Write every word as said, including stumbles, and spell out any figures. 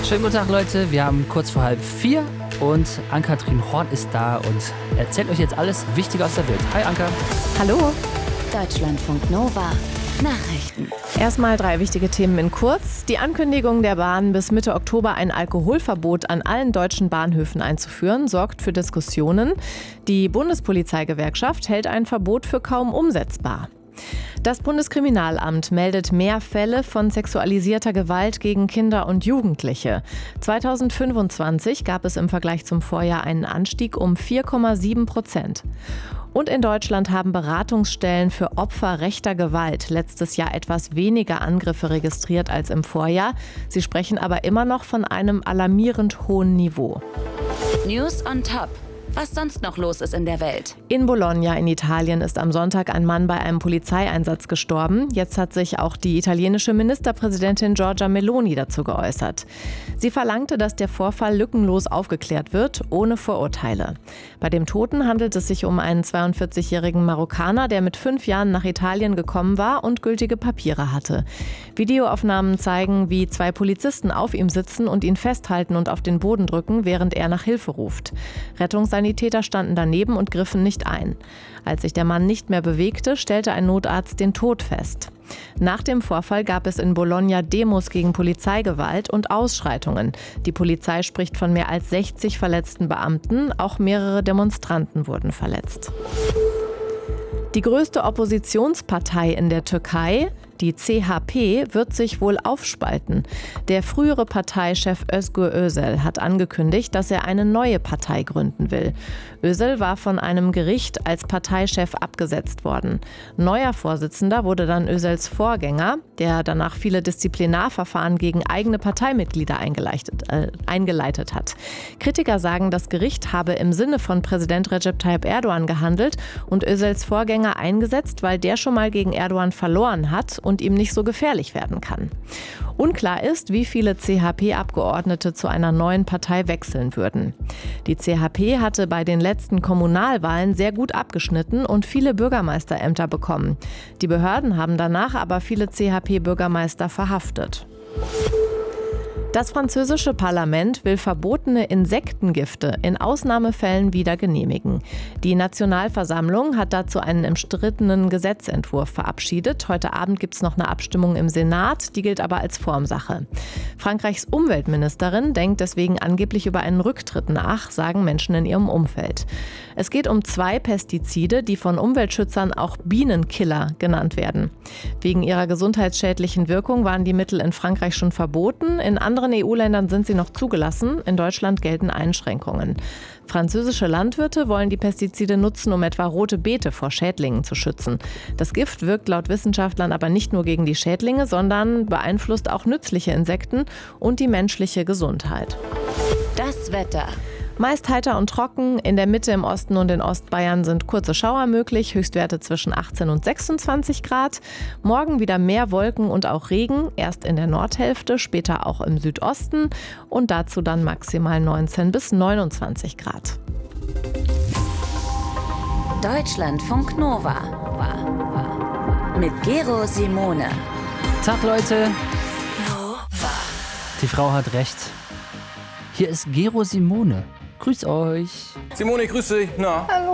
Schönen guten Tag, Leute. Wir haben kurz vor halb vier und Ann-Kathrin Horn ist da und erzählt euch jetzt alles Wichtige aus der Welt. Hi, Anka. Hallo. Deutschlandfunk Nova. Nachrichten. Erstmal drei wichtige Themen in kurz. Die Ankündigung der Bahn, bis Mitte Oktober ein Alkoholverbot an allen deutschen Bahnhöfen einzuführen, sorgt für Diskussionen. Die Bundespolizeigewerkschaft hält ein Verbot für kaum umsetzbar. Das Bundeskriminalamt meldet mehr Fälle von sexualisierter Gewalt gegen Kinder und Jugendliche. zweitausendfünfundzwanzig gab es im Vergleich zum Vorjahr einen Anstieg um vier Komma sieben Prozent. Und in Deutschland haben Beratungsstellen für Opfer rechter Gewalt letztes Jahr etwas weniger Angriffe registriert als im Vorjahr. Sie sprechen aber immer noch von einem alarmierend hohen Niveau. News on Top. Was sonst noch los ist in der Welt. In Bologna in Italien ist am Sonntag ein Mann bei einem Polizeieinsatz gestorben. Jetzt hat sich auch die italienische Ministerpräsidentin Giorgia Meloni dazu geäußert. Sie verlangte, dass der Vorfall lückenlos aufgeklärt wird, ohne Vorurteile. Bei dem Toten handelt es sich um einen zweiundvierzigjährigen Marokkaner, der mit fünf Jahren nach Italien gekommen war und gültige Papiere hatte. Videoaufnahmen zeigen, wie zwei Polizisten auf ihm sitzen und ihn festhalten und auf den Boden drücken, während er nach Hilfe ruft. Rettungssanitäter standen daneben und griffen nicht ein. Als sich der Mann nicht mehr bewegte, stellte ein Notarzt den Tod fest. Nach dem Vorfall gab es in Bologna Demos gegen Polizeigewalt und Ausschreitungen. Die Polizei spricht von mehr als sechzig verletzten Beamten, auch mehrere Demonstranten wurden verletzt. Die größte Oppositionspartei in der Türkei, die C H P, wird sich wohl aufspalten. Der frühere Parteichef Özgür Özel hat angekündigt, dass er eine neue Partei gründen will. Özel war von einem Gericht als Parteichef abgesetzt worden. Neuer Vorsitzender wurde dann Özels Vorgänger, der danach viele Disziplinarverfahren gegen eigene Parteimitglieder eingeleitet, äh, eingeleitet hat. Kritiker sagen, das Gericht habe im Sinne von Präsident Recep Tayyip Erdogan gehandelt und Özels Vorgänger eingesetzt, weil der schon mal gegen Erdogan verloren hat und ihm nicht so gefährlich werden kann. Unklar ist, wie viele C H P-Abgeordnete zu einer neuen Partei wechseln würden. Die C H P hatte bei den letzten Kommunalwahlen sehr gut abgeschnitten und viele Bürgermeisterämter bekommen. Die Behörden haben danach aber viele C H P-Bürgermeister verhaftet. Das französische Parlament will verbotene Insektengifte in Ausnahmefällen wieder genehmigen. Die Nationalversammlung hat dazu einen umstrittenen Gesetzentwurf verabschiedet. Heute Abend gibt es noch eine Abstimmung im Senat, die gilt aber als Formsache. Frankreichs Umweltministerin denkt deswegen angeblich über einen Rücktritt nach, sagen Menschen in ihrem Umfeld. Es geht um zwei Pestizide, die von Umweltschützern auch Bienenkiller genannt werden. Wegen ihrer gesundheitsschädlichen Wirkung waren die Mittel in Frankreich schon verboten. In anderen E U-Ländern sind sie noch zugelassen. In Deutschland gelten Einschränkungen. Französische Landwirte wollen die Pestizide nutzen, um etwa rote Beete vor Schädlingen zu schützen. Das Gift wirkt laut Wissenschaftlern aber nicht nur gegen die Schädlinge, sondern beeinflusst auch nützliche Insekten und die menschliche Gesundheit. Das Wetter. Meist heiter und trocken. In der Mitte, im Osten und in Ostbayern sind kurze Schauer möglich. Höchstwerte zwischen achtzehn und sechsundzwanzig Grad. Morgen wieder mehr Wolken und auch Regen. Erst in der Nordhälfte, später auch im Südosten. Und dazu dann maximal neunzehn bis neunundzwanzig Grad. Deutschlandfunk Nova. Mit Gero Simone. Tag, Leute. Die Frau hat recht. Hier ist Gero Simone. Grüß euch. Simone, grüß dich. Na? Hallo.